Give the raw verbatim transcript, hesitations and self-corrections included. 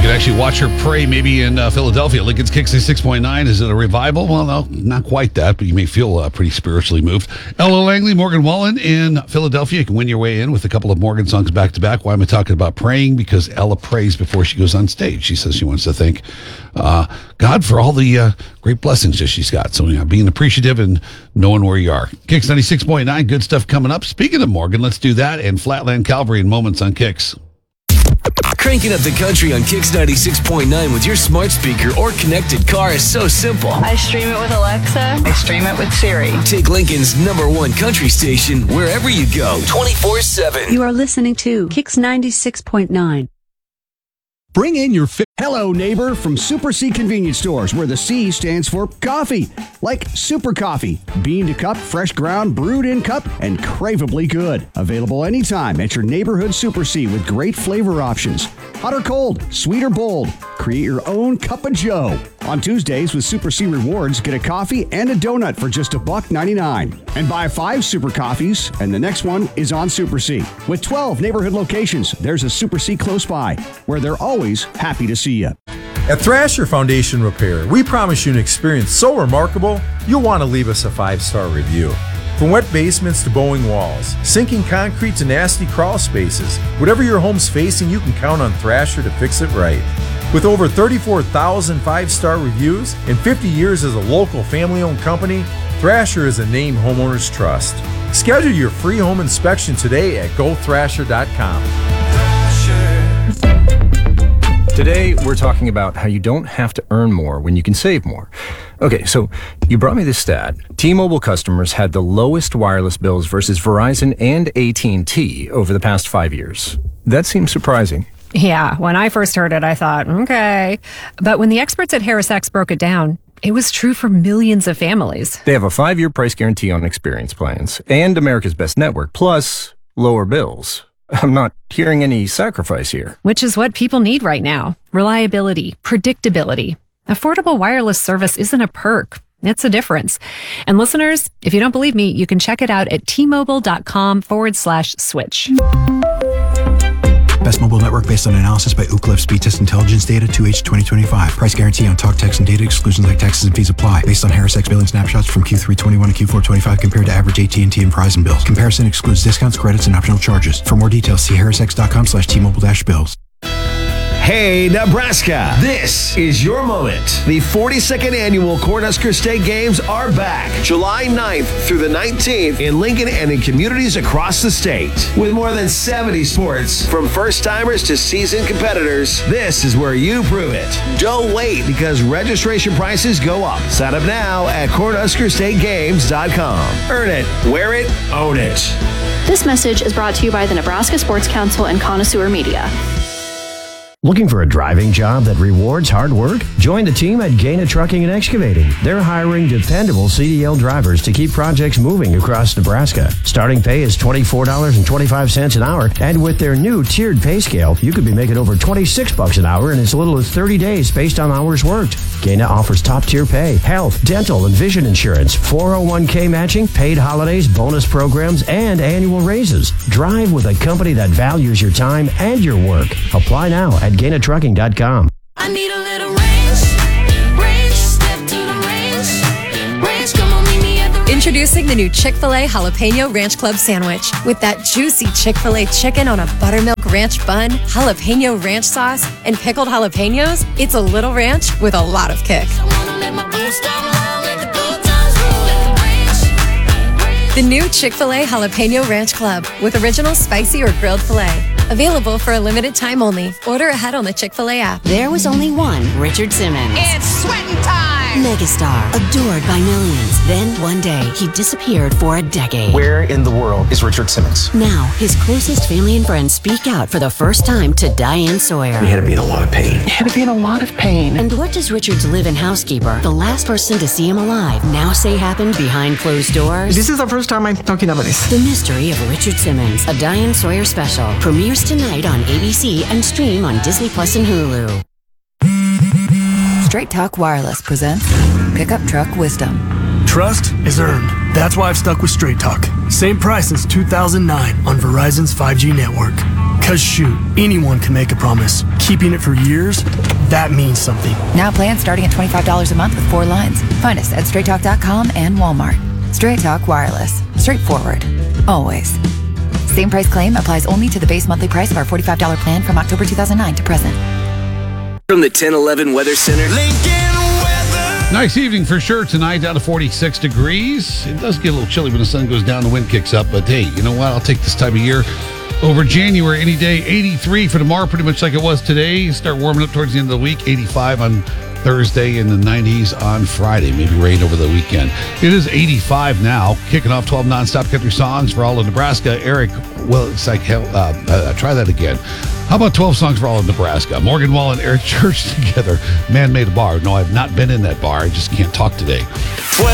could actually watch her pray maybe in uh, Philadelphia. Lincoln's Kicks six point nine. Is it a revival? Well, no, not quite that, but you may feel uh, pretty spiritually moved. Ella Langley, Morgan Wallen in Philadelphia. You can win your way in with a couple of Morgan songs back to back. Why am I talking about praying? Because Ella prays before she goes on stage. She says she wants to thank uh, God for all the uh, great blessings that she's got. So, you know, being appreciative and knowing where you are. Kicks ninety-six point nine, good stuff coming up. Speaking of Morgan, let's do that and Flatland Calvary in moments on Kicks. Cranking up the country on Kicks ninety-six point nine with your smart speaker or connected car is so simple. I stream it with Alexa. I stream it with Siri. Take Lincoln's number one country station wherever you go, twenty-four seven. You are listening to Kicks ninety-six point nine. Bring in your fi- Hello, neighbor, from Super C Convenience Stores, where the C stands for coffee. Like Super Coffee, bean to cup, fresh ground, brewed in cup, and craveably good. Available anytime at your neighborhood Super C with great flavor options. Hot or cold, sweet or bold, create your own cup of joe. On Tuesdays with Super C Rewards, get a coffee and a donut for just a buck ninety-nine. And buy five Super Coffees, and the next one is on Super C. With twelve neighborhood locations, there's a Super C close by, where they're always happy to see you. At Thrasher Foundation Repair, we promise you an experience so remarkable, you'll want to leave us a five-star review. From wet basements to bowing walls, sinking concrete to nasty crawl spaces, whatever your home's facing, you can count on Thrasher to fix it right. With over thirty-four thousand five-star reviews and fifty years as a local family-owned company, Thrasher is a name homeowners trust. Schedule your free home inspection today at go thrasher dot com. Today, we're talking about how you don't have to earn more when you can save more. Okay, so you brought me this stat. T-Mobile customers had the lowest wireless bills versus Verizon and A T and T over the past five years. That seems surprising. Yeah, when I first heard it, I thought, okay. But when the experts at HarrisX broke it down, it was true for millions of families. They have a five-year price guarantee on experience plans and America's Best Network, plus lower bills. I'm not hearing any sacrifice here. Which is what people need right now. Reliability, predictability. Affordable wireless service isn't a perk. It's a difference. And listeners, if you don't believe me, you can check it out at tmobile.com forward slash switch. Best mobile network based on analysis by Ookla Speed Test Intelligence Data two H twenty twenty-five. Price guarantee on talk, text, and data. Exclusions like taxes and fees apply. Based on HarrisX billing snapshots from Q three twenty-one and Q four twenty-five compared to average A T and T and Verizon bills. Comparison excludes discounts, credits, and optional charges. For more details, see harrisx.com slash T-Mobile dash bills. Hey, Nebraska, this is your moment. The forty-second annual Cornhusker State Games are back July ninth through the nineteenth in Lincoln and in communities across the state. With more than seventy sports, from first-timers to seasoned competitors, this is where you prove it. Don't wait, because registration prices go up. Sign up now at cornhusker state games dot com. Earn it, wear it, own it. This message is brought to you by the Nebraska Sports Council and Connoisseur Media. Looking for a driving job that rewards hard work? Join the team at Gaina Trucking and Excavating. They're hiring dependable C D L drivers to keep projects moving across Nebraska. Starting pay is twenty-four dollars and twenty-five cents an hour, and with their new tiered pay scale, you could be making over twenty-six bucks an hour in as little as thirty days based on hours worked. Gaina offers top-tier pay, health, dental, and vision insurance, four oh one k matching, paid holidays, bonus programs, and annual raises. Drive with a company that values your time and your work. Apply now at gaina trucking dot com. I need a little range, range, step to the range, range, come on, meet me at the range. Introducing the new Chick-fil-A Jalapeno Ranch Club Sandwich. With that juicy Chick-fil-A chicken on a buttermilk ranch bun, jalapeno ranch sauce, and pickled jalapenos, it's a little ranch with a lot of kick. The new Chick-fil-A Jalapeno Ranch Club with original spicy or grilled filet. Available for a limited time only. Order ahead on the Chick-fil-A app. There was only one Richard Simmons. It's sweating time! Megastar, adored by millions. Then, one day, he disappeared for a decade. Where in the world is Richard Simmons? Now, his closest family and friends speak out for the first time to Diane Sawyer. He had to be in a lot of pain. He had to be in a lot of pain. And what does Richard's live-in housekeeper, the last person to see him alive, now say happened behind closed doors? This is the first time I'm talking about this. The Mystery of Richard Simmons, a Diane Sawyer special, premieres tonight on A B C and stream on Disney Plus and Hulu. Straight Talk Wireless presents Pickup Truck Wisdom. Trust is earned. That's why I've stuck with Straight Talk. Same price since two thousand nine on Verizon's five G network. Because shoot, anyone can make a promise. Keeping it for years, that means something. Now plans starting at twenty-five dollars a month with four lines. Find us at straight talk dot com and Walmart. Straight Talk Wireless. Straightforward. Always. Same price claim applies only to the base monthly price of our forty-five dollars plan from October two thousand nine to present. From the ten eleven Weather Center. Nice evening for sure tonight, down to forty-six degrees. It does get a little chilly when the sun goes down, the wind kicks up. But hey, you know what? I'll take this time of year over January any day. eighty-three for tomorrow, pretty much like it was today. Start warming up towards the end of the week. eighty-five on Thursday, in the nineties on Friday. Maybe rain over the weekend. It is eighty-five now. Kicking off twelve nonstop country songs for all of Nebraska. Eric, well, it's like, hell, uh, uh, try that again. How about twelve songs for all of Nebraska? Morgan Wall and Eric Church together. Man made a bar. No, I've not been in that bar. I just can't talk today.